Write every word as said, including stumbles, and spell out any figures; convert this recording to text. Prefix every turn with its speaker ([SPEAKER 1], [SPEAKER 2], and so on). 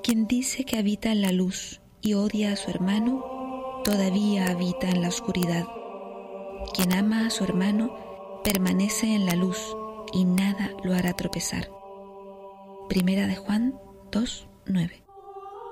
[SPEAKER 1] Quien dice que habita en la luz y odia a su hermano, todavía habita en la oscuridad. Quien ama a su hermano permanece en la luz y nada lo hará tropezar. Primera de Juan dos, nueve.